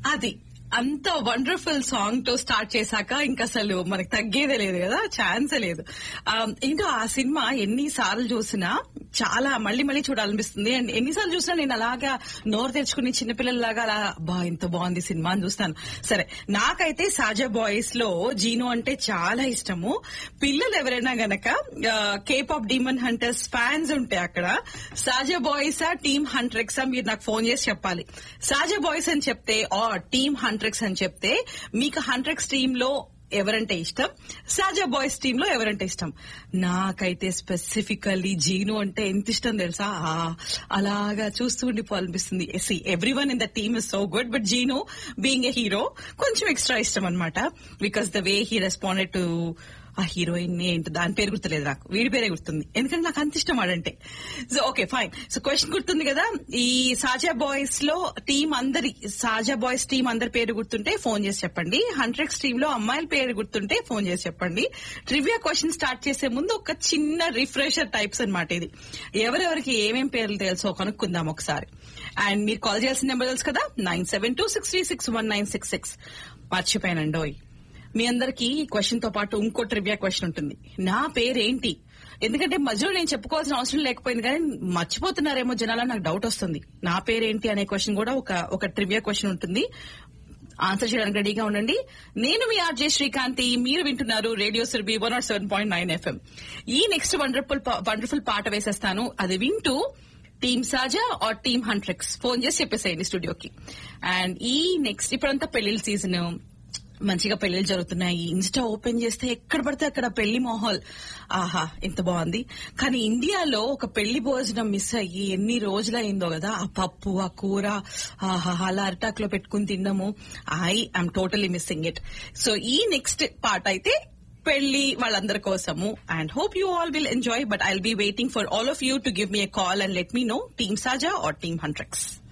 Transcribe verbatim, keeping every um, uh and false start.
అది అంత wonderful song తో స్టార్ట్ చేశాక ఇంకా అసలు మనకి తగ్గేదే లేదు కదా, ఛాన్సే లేదు. ఇంకా ఆ సినిమా ఎన్నిసార్లు చూసినా చాలా మళ్ళీ మళ్ళీ చూడాలనిపిస్తుంది. అండ్ ఎన్నిసార్లు చూసినా నేను అలాగా నోరు తెచ్చుకుని చిన్నపిల్లల్లాగా అలా బా ఇంత బాగుంది సినిమా అని చూస్తాను. సరే, నాకైతే సాజా బాయ్స్ లో జీనో అంటే చాలా ఇష్టము. పిల్లలు ఎవరైనా గనక కేపాప్ డీమన్ హంటర్స్ ఫ్యాన్స్ ఉంటే అక్కడ సాజా బాయ్సా టీమ్ హంట్రెక్సా మీరు నాకు ఫోన్ చేసి చెప్పాలి. సాజా బాయ్స్ అని చెప్తే ఆర్ టీమ్ హంట్రెక్స్ అని చెప్తే మీకు హంట్రెక్స్ టీమ్ లో ఎవరంటే ఇష్టం, సాజా బాయ్స్ టీమ్ లో ఎవరంటే ఇష్టం. నాకైతే స్పెసిఫికల్లీ జీను అంటే ఎంత ఇష్టం తెలుసా, అలాగా చూస్తూ ఉండిపోవాలనిపిస్తుంది. See every one in the team is so good, but Jeenu being a hero కొంచెం ఎక్స్ట్రా ఇష్టం అనమాట. Because the way he responded to ఆ హీరోయిన్ ఏంటి దాని పేరు గుర్తులేదు నాకు, వీడి పేరే గుర్తుంది ఎందుకంటే నాకు అంత ఇష్టం వాడంటే. So okay fine. So question గుర్తుంది కదా, ఈ సాజా బాయ్స్ లో టీం అందరి సాజా బాయ్స్ టీం అందరి పేరు గుర్తుంటే ఫోన్ చేసి చెప్పండి. హంట్రెక్స్ టీమ్ లో అమ్మాయిల పేరు గుర్తుంటే ఫోన్ చేసి చెప్పండి. ట్రివియా క్వశ్చన్ స్టార్ట్ చేసే ముందు ఒక చిన్న రిఫ్రెషర్ టైప్స్ అనమాట ఇది. ఎవరెవరికి ఏమేం పేర్లు తెలుసో కనుక్కుందాం ఒకసారి. అండ్ మీరు కాల్ చేయాల్సిన నెంబర్ తెలుసు కదా, nine seven two six three six one nine six six. మర్చిపోయానండోయ్, మీ అందరికి ఈ క్వశ్చన్ తో పాటు ఇంకో ట్రివియా క్వశ్చన్ ఉంటుంది. నా పేరేంటి? ఎందుకంటే మధ్యలో నేను చెప్పుకోవాల్సిన అవసరం లేకపోయింది కానీ మర్చిపోతున్నారేమో జనాల నాకు డౌట్ వస్తుంది. నా పేరేంటి అనే క్వశ్చన్ కూడా ఒక ఒక ట్రివియా క్వశ్చన్ ఉంటుంది. ఆన్సర్ చేయడానికి రెడీగా ఉండండి. నేను మీ ఆర్జే శ్రీకాంతి, మీరు వింటున్నారు radio Surabhi one not seven point nine FM. ఈ నెక్స్ట్ వండర్ఫుల్ వండర్ఫుల్ పాట వేసేస్తాను, అది వింటూ టీమ్ సాజా ఆర్ టీమ్ హంట్రెక్స్ ఫోన్ చేసి చెప్పేసేయండి స్టూడియోకి. అండ్ ఈ నెక్స్ట్ ఇప్పుడంతా పెళ్లిళ్ళ సీజన్, మంచిగా పెళ్లిళ్ళు జరుగుతున్నాయి. ఇన్స్టా ఓపెన్ చేస్తే ఎక్కడ పడితే అక్కడ పెళ్లి మాహోల్. ఆహా ఎంత బాగుంది. కానీ ఇండియాలో ఒక పెళ్లి భోజనం మిస్ అయ్యి ఎన్ని రోజులైందో కదా, ఆ పప్పు ఆ కూర ఆహా అలా అరిటాకులో పెట్టుకుని తిన్నాము. I I'm totally missing it. So ఈ నెక్స్ట్ పార్ట్ అయితే పెళ్లి వాళ్ళందరి కోసము. And hope you all will enjoy, but I'll be waiting for all of you to give me a call and let me no team సాజా are team హంట్రెక్స్.